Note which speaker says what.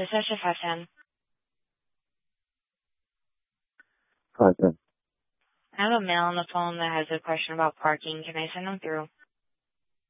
Speaker 1: This is SFN.
Speaker 2: Hi, sir.
Speaker 1: I have a male on the phone that has a question about parking. Can I send him through?